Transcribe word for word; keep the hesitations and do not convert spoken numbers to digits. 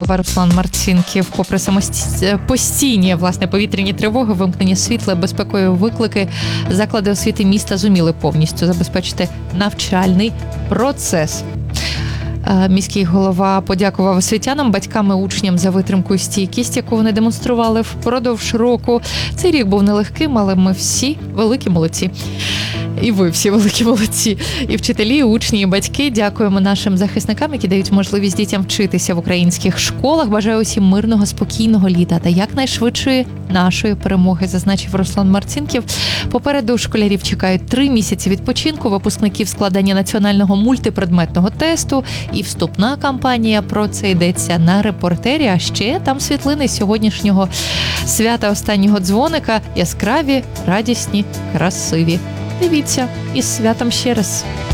голова Руслан Марцінків. Попри самості... постійні, власне, повітряні тривоги, вимкнення світла, безпекові виклики, заклади освіти міста зуміли повністю забезпечити навчальний процес. Міський голова подякував освітянам, батькам і учням за витримку і стійкість, яку вони демонстрували впродовж року. Цей рік був нелегким, але ми всі великі молодці. І ви всі великі молодці. І вчителі, і учні, і батьки. Дякуємо нашим захисникам, які дають можливість дітям вчитися в українських школах. Бажаю усім мирного, спокійного літа та якнайшвидшої нашої перемоги, зазначив Руслан Марцінків. Попереду школярів чекають три місяці відпочинку, випускників складання національного мультипредметного тесту і вступна кампанія. Про це йдеться на Репортері. А ще там світлини сьогоднішнього свята останнього дзвоника. Яскраві, радісні, красиві. Дивіться, із святом ще раз.